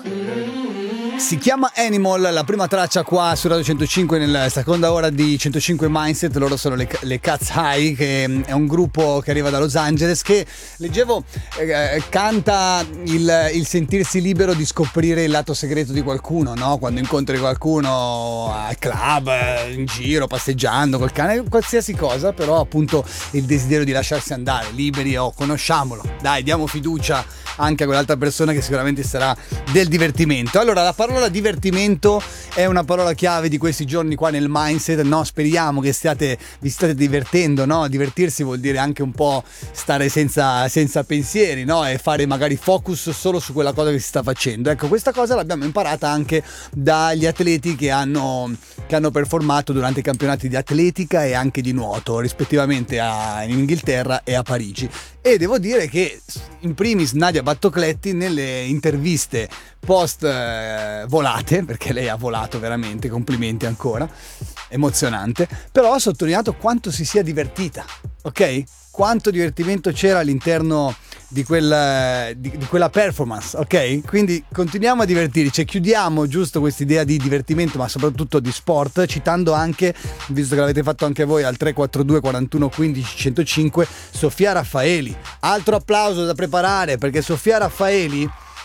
Si chiama Animal, la prima traccia qua su Radio 105 nella seconda ora di 105 Mindset. Loro sono le Cat's Eye, che è un gruppo che arriva da Los Angeles, che leggevo canta il sentirsi libero di scoprire il lato segreto di qualcuno, no? Quando incontri qualcuno al club, in giro, passeggiando col cane, qualsiasi cosa, però appunto il desiderio di lasciarsi andare, liberi, conosciamolo, dai, diamo fiducia anche a quell'altra persona che sicuramente sarà del divertimento. Allora, la parola divertimento è una parola chiave di questi giorni qua nel mindset, no? Speriamo che vi stiate divertendo, no? Divertirsi vuol dire anche un po' stare senza pensieri, no? E fare magari focus solo su quella cosa che si sta facendo. Ecco, questa cosa l'abbiamo imparata anche dagli atleti che hanno performato durante i campionati di atletica e anche di nuoto, rispettivamente in Inghilterra e a Parigi. E devo dire che in primis Nadia Battocletti, nelle interviste post volate, perché lei ha volato veramente, complimenti ancora, emozionante, però ha sottolineato quanto si sia divertita, ok? Quanto divertimento c'era all'interno di quella performance, ok? Quindi continuiamo a divertirci, chiudiamo giusto quest'idea di divertimento, ma soprattutto di sport, citando anche, visto che l'avete fatto anche voi al 342 41 15 105, Sofia Raffaeli. Altro applauso da preparare, perché Sofia Raffaeli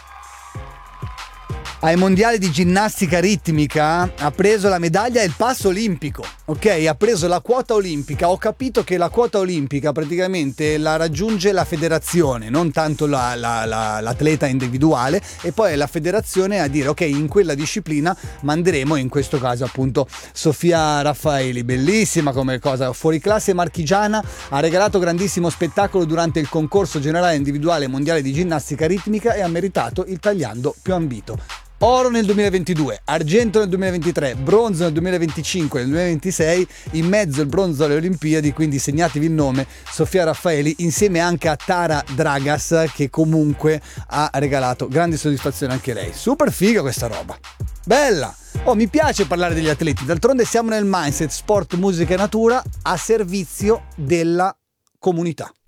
ai mondiali di ginnastica ritmica ha preso la medaglia e il passo olimpico, ok? Ha preso la quota olimpica. Ho capito che la quota olimpica praticamente la raggiunge la federazione, non tanto l'atleta individuale, e poi è la federazione a dire ok, in quella disciplina manderemo, in questo caso appunto, Sofia Raffaeli. Bellissima come cosa, fuori classe marchigiana, ha regalato grandissimo spettacolo durante il concorso generale individuale mondiale di ginnastica ritmica e ha meritato il tagliando più ambito. Oro nel 2022, argento nel 2023, bronzo nel 2025 e nel 2026, in mezzo il bronzo alle Olimpiadi, quindi segnatevi il nome, Sofia Raffaeli, insieme anche a Tara Dragas, che comunque ha regalato grandi soddisfazioni anche lei. Super figa questa roba, bella! Mi piace parlare degli atleti, d'altronde siamo nel mindset sport, musica e natura a servizio della comunità.